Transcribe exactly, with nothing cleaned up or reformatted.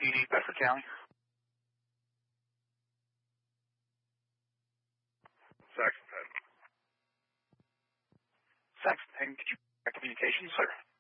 P D, Bedford County. Saxon ten. Saxon ten, could you check communications, sir?